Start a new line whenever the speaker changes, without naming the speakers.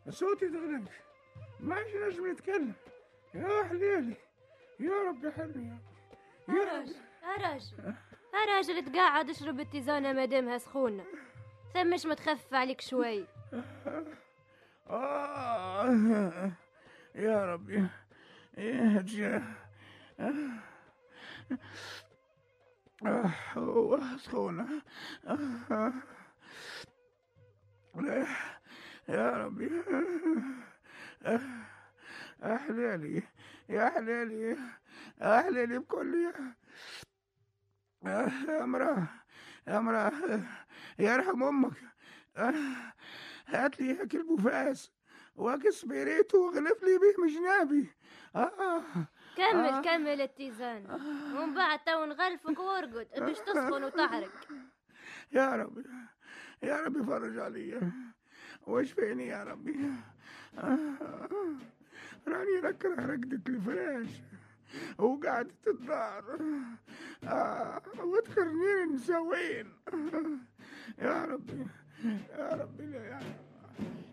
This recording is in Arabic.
صوتي اتغلب، ما عادش نجم نتكلم. يا حليلي، يا رب حلمي، يا رب.
يا راجل يا راجل تقعد اشرب التيزانة مادامها سخونة، ثمش ما تخفف عليك شوي.
يا ربي، يا سخونة. لا، يا ربي، أحلالي، يا حلالي، أحلالي بكل. يا مراه، يا مراه، يرحم أمك، هات لي هاك البوفاس واكس بيريته وغلف لي بيه مجنابي.
كمل التيزانة ومن بعد تو نغلفك وارقد باش تسخن وتحرق.
يا ربي، يا ربي فرج علي واشفيني يا ربي. راني نكره رقدة الفراش وقعدة الدار، وتخرنين نسوين. يا ربي، يا ربي، لا يا رب.